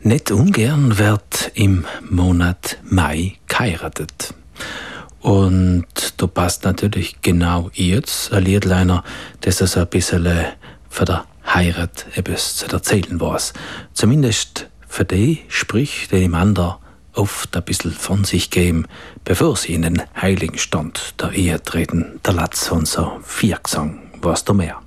Nicht ungern wird im Monat Mai geheiratet. Und da passt natürlich genau jetzt ein Liedleiner, das so ein bisschen für der Heirat etwas zu erzählen weiß. Zumindest für die, sprich, die dem anderen oft ein bisschen von sich geben, bevor sie in den heiligen Stand der Ehe treten. Der Latz von so Viergesang, weißt du mehr.